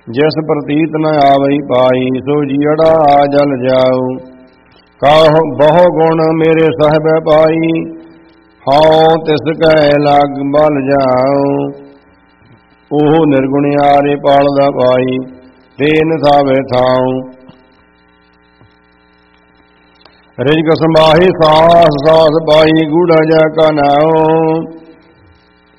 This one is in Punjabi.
ਜਿਸ ਪ੍ਰਤੀਤ ਨ ਆਵਈ ਪਾਈ, ਸੋ ਜੀੜਾ ਜਲ ਜਾਉ। ਕਾਹੋ ਬਹੁ ਗੁਣ ਮੇਰੇ ਸਾਹਿਬ ਪਾਈ, ਹਉ ਤਿਸ ਕੈ ਲਗ ਬਲ ਜਾਉ। ਉਹ ਨਿਰਗੁਣਿਆਰੇ ਪਾਲਦਾ ਪਾਈ, ਤੇਨ ਸਾਵੇ ਥਾਉ। ਰਿਜਕ ਸੰਭਾਹੀ ਸਾਸ ਸਾਸ ਪਾਈ, ਗੂੜਾ ਜਾ ਕਾ ਨਾਉ।